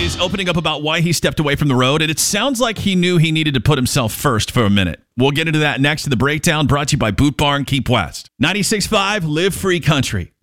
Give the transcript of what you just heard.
He's opening up about why he stepped away from the road, and it sounds like he knew he needed to put himself first for a minute. We'll get into that next in the breakdown, brought to you by Boot Barn Keep West. 96.5, Live Free Country.